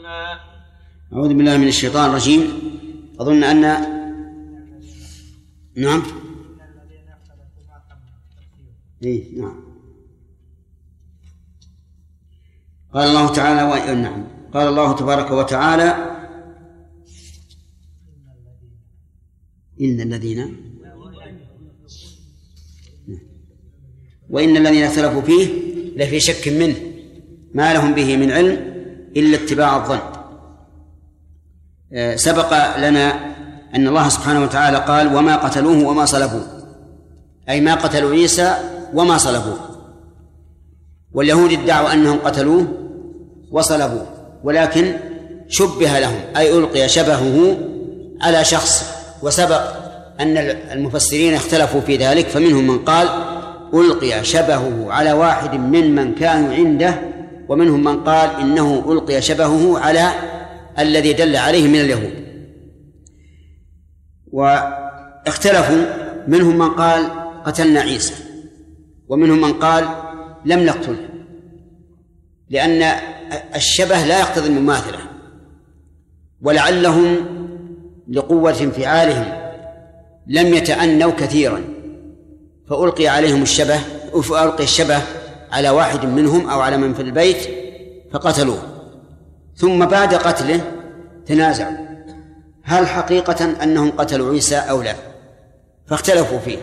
أعوذ بالله من الشيطان الرجيم. أظن أن نعم نعم قال الله تعالى نعم قال الله تبارك وتعالى إن الذين وإن الذين اختلفوا فيه لفي شك منه ما لهم به من علم إلا اتباع الظن. سبق لنا أن الله سبحانه وتعالى قال وما قتلوه وما صلبوه، أي ما قتلوا عيسى وما صلبوه. واليهود ادعوا أنهم قتلوه وصلبوه، ولكن شبه لهم أي ألقي شبهه على شخص. وسبق أن المفسرين اختلفوا في ذلك، فمنهم من قال ألقي شبهه على واحد ممن كانوا عنده، ومنهم من قال إنه ألقي شبهه على الذي دل عليه من اليهود. واختلفوا، منهم من قال قتلنا عيسى، ومنهم من قال لم نقتله، لأن الشبه لا يقتضي المماثلة، ولعلهم لقوة انفعالهم لم يتأنوا كثيرا فألقي عليهم الشبه، فألقي الشبه على واحد منهم أو على من في البيت فقتلوه. ثم بعد قتله تنازعوا هل حقيقة أنهم قتلوا عيسى أو لا، فاختلفوا فيه.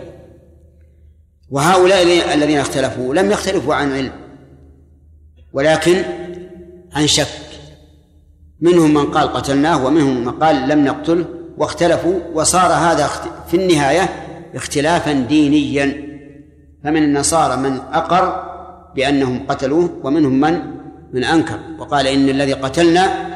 وهؤلاء الذين اختلفوا لم يختلفوا عن علم ولكن عن شك، منهم من قال قتلناه ومنهم من قال لم نقتله، واختلفوا، وصار هذا في النهاية اختلافا دينيا. فمن النصارى من أقر بأنهم قتلوه، ومنهم من أنكر وقال إن الذي قتلنا